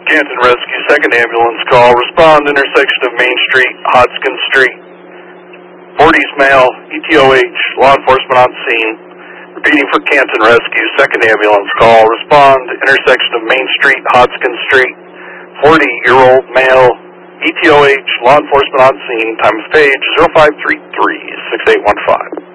Canton Rescue, second ambulance call. Respond, intersection of Main Street, Hodgkin Street. 40s male, ETOH, law enforcement on scene. Repeating for Canton Rescue, second ambulance call. Respond, intersection of Main Street, Hodgkin Street. 40-year-old male, ETOH, law enforcement on scene. Time of page 0533-6815.